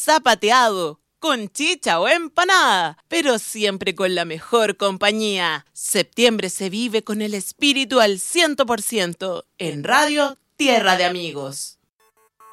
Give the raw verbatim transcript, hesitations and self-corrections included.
zapateado, con chicha o empanada, pero siempre con la mejor compañía. Septiembre se vive con el espíritu al ciento por ciento en Radio Tierra de Amigos.